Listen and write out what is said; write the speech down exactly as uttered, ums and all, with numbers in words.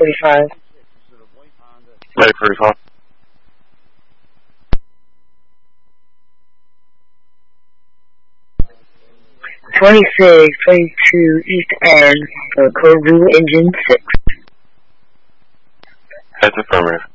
forty-five. Ready for recall. twenty-six twenty-two East End, uh, code blue engine six. That's affirmative.